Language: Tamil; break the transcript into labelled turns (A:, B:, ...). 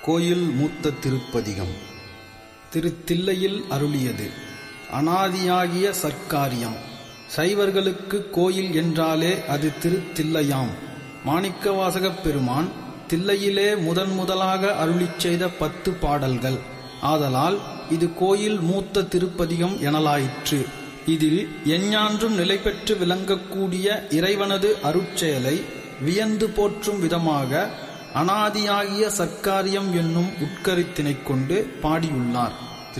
A: கோயில் மூத்த திருப்பதிகம். திருத்தில்லையில் அருளியது. அனாதியாகிய சர்க்காரியம். சைவர்களுக்கு கோயில் என்றாலே அது திருத்தில்லையாம். மாணிக்கவாசகப் பெருமான் தில்லையிலே முதலாக அருளிச் செய்த 10 பாடல்கள். ஆதலால் இது கோயில் மூத்த திருப்பதிகம் எனலாயிற்று. இதில் எஞ்ஞான்றும் நிலை பெற்று விளங்கக்கூடிய இறைவனது அருட்செயலை வியந்து போற்றும் விதமாக அனாதியாகிய சர்க்காரியம் என்னும் உட்கருத்தினைக் கொண்டு பாடியுள்ளார்.